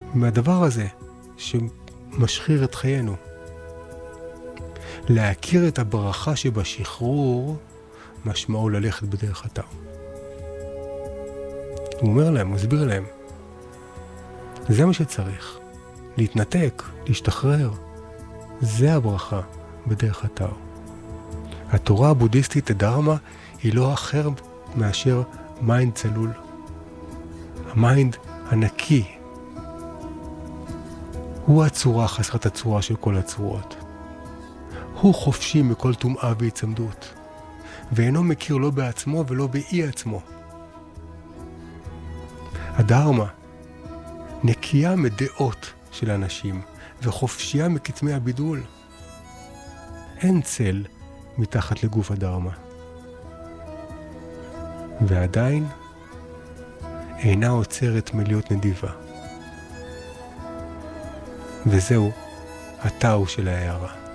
מהדבר הזה שמשחיר את חיינו. להכיר את הברכה שבשחרור משמעו ללכת בדרך הטאו. הוא אומר להם, הוא הסביר להם, זה מה שצריך. להתנתק, להשתחרר. זה הברכה בדרך הטאו. התורה הבודהיסטית, הדרמה, היא לא אחר מאשר מיינד צלול. המיינד הנקי. הוא הצורה חסרת הצורה של כל הצורות. הוא חופשי מכל טומאה והצמדות, ואינו מכיר לא בעצמו ולא באי עצמו. הדרמה נקייה מדעות של אנשים וחופשייה מכתמי הבידול. אין צל מתחת לגוף הדרמה. ועדיין אינה עוצרת מלהיות נדיבה. וזהו הטאו של ההערה.